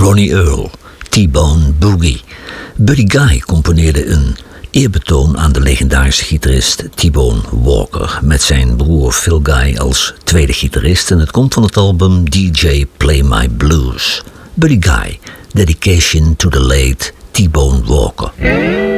Ronnie Earl, T-Bone Boogie. Buddy Guy componeerde een eerbetoon aan de legendarische gitarist T-Bone Walker met zijn broer Phil Guy als tweede gitarist en het komt van het album DJ Play My Blues. Buddy Guy, Dedication to the Late T-Bone Walker.